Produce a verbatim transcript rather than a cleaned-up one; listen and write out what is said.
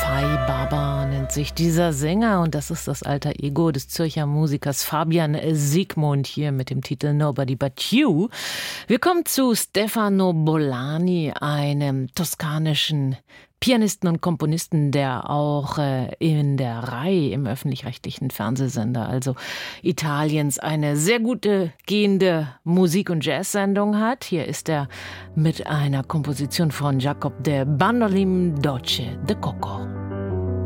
Fay Baba nennt sich dieser Sänger und das ist das alter Ego des Zürcher Musikers Fabian Siegmund hier mit dem Titel Nobody But You. Wir kommen zu Stefano Bollani, einem toskanischen Pianisten und Komponisten, der auch äh, in der Rai im öffentlich-rechtlichen Fernsehsender, also Italiens, eine sehr gute gehende Musik- und Jazzsendung hat. Hier ist er mit einer Komposition von Jacob de Bandolim Dolce de Coco.